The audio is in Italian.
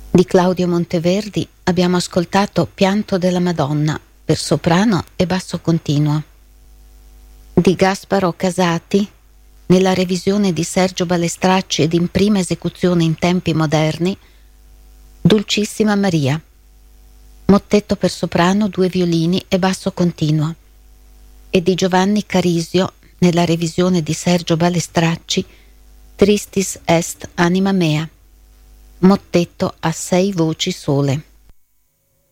Di Claudio Monteverdi abbiamo ascoltato Pianto della Madonna per soprano e basso continuo. Di Gasparo Casati, nella revisione di Sergio Balestracci ed in prima esecuzione in tempi moderni, Dulcissima Maria, mottetto per soprano, 2 violini e basso continuo. E di Giovanni Carisio, nella revisione di Sergio Balestracci, Tristis est anima mea, mottetto a 6 voci sole.